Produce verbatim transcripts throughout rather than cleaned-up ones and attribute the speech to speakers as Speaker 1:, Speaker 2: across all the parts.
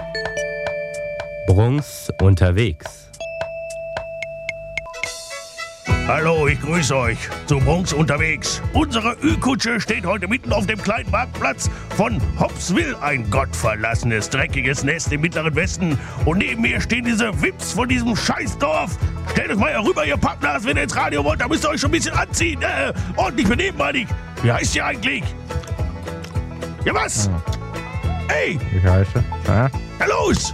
Speaker 1: Bronx unterwegs.
Speaker 2: Hallo, ich grüße euch zu Bronx unterwegs. Unsere Ü-Kutsche steht heute mitten auf dem kleinen Marktplatz von Hopsville, ein gottverlassenes, dreckiges Nest im Mittleren Westen. Und neben mir stehen diese Wips von diesem Scheißdorf. Stellt euch mal herüber, ihr Pappnas, wenn ihr ins Radio wollt, da müsst ihr euch schon ein bisschen anziehen. Äh, ordentlich benehmen, meine ich. Wie heißt ihr eigentlich? Ja, was? Ey!
Speaker 1: Wie heißt er? Ja?
Speaker 2: Na los!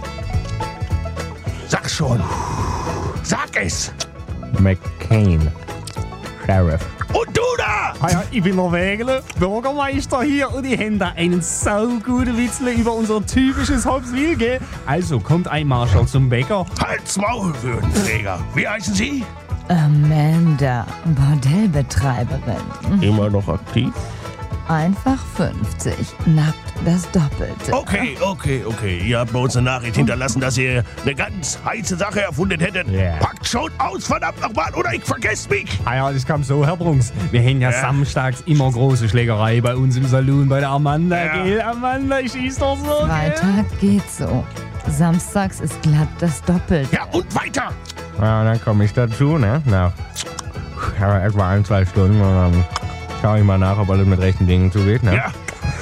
Speaker 2: Sag schon. Sag es.
Speaker 1: McCain. Sheriff.
Speaker 2: Und du da!
Speaker 3: Ah ja, ich bin der Wägele, Bürgermeister hier und ich habe da einen sauguten Witzle über unser typisches Hopsville, gell? Also kommt ein Marschall zum Bäcker.
Speaker 2: Halt's Maul, Würdenträger. Wie heißen Sie?
Speaker 4: Amanda, Bordellbetreiberin.
Speaker 2: Immer noch aktiv?
Speaker 4: Einfach fünfzig, nackt das Doppelte.
Speaker 2: Okay, okay, okay. Ihr habt bei uns eine Nachricht hinterlassen, dass ihr eine ganz heiße Sache erfunden hättet.
Speaker 3: Ja.
Speaker 2: Packt schon aus, verdammt nochmal, oder ich vergesse mich.
Speaker 3: Ah ja, das kam so, Herr Brunks. Wir haben ja,
Speaker 2: Ja.
Speaker 3: samstags immer große Schlägerei bei uns im Saloon bei der Amanda,
Speaker 2: Ja.
Speaker 3: gell? Amanda, ich schieß doch so, gell?
Speaker 4: Freitag geht so. Samstags ist glatt das Doppelte.
Speaker 2: Ja, und weiter.
Speaker 1: Ja, und dann komme ich dazu, ne? Na, ja, etwa ein, zwei Stunden und dann schaue ich mal nach, ob alles mit rechten Dingen zugeht, ne?
Speaker 2: Ja,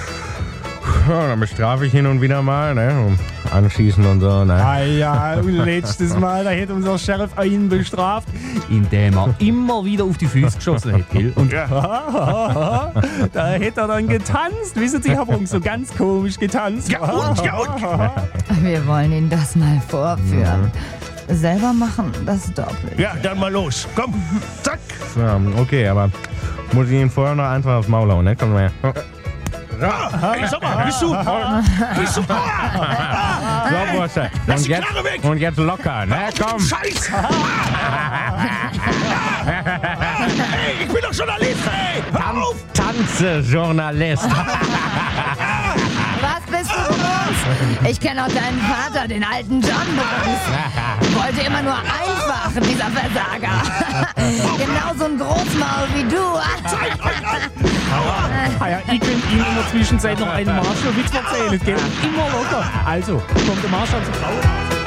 Speaker 1: Ja, dann bestrafe ich hin und wieder mal, ne? Und anschießen und so, ne?
Speaker 3: Ah ja, und letztes Mal, da hätte unser Sheriff einen bestraft, indem er immer wieder auf die Füße geschossen hätte, gell? Und
Speaker 2: Ja.
Speaker 3: da hätte er dann getanzt, wissen Sie, Herr Brunks, so ganz komisch getanzt.
Speaker 2: ja und, ja und.
Speaker 4: Wir wollen Ihnen das mal vorführen. Selber machen das Doppelte.
Speaker 2: Ja, dann mal los. Komm, zack.
Speaker 1: Ja, okay, aber muss ich ihn vorher noch einfach aufs Maul hauen, ne? Komm mal her.
Speaker 2: Ja, ey, sag mal, bist du? Bist du? Ah,
Speaker 1: So, Bursche.
Speaker 2: lass
Speaker 1: Und
Speaker 2: die
Speaker 1: jetzt,
Speaker 2: Knarre weg.
Speaker 1: und jetzt locker, ne? Komm.
Speaker 2: Scheiß! Ey, ich bin doch Journalist, ey! Hör auf!
Speaker 1: Tanze, Journalist.
Speaker 4: Was bist du, Brunks? Ich kenne auch deinen Vater, den alten John Brunks. Wollte immer nur einfach, dieser Versager. Genauso ein Großmaul wie du.
Speaker 3: Ah ja, ich könnte Ihnen in der Zwischenzeit noch einen Marschall-Witz erzählen, gell? Immer locker. Also, kommt der Marschall zur Frau.